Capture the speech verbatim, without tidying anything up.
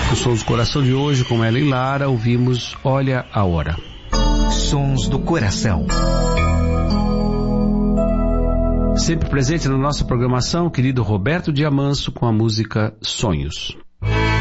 Os Sons do Coração de hoje, com Ellen Lara, ouvimos Olha a Hora. Sons do Coração. Sempre presente na nossa programação, querido Roberto Diamanso, com a música Sonhos.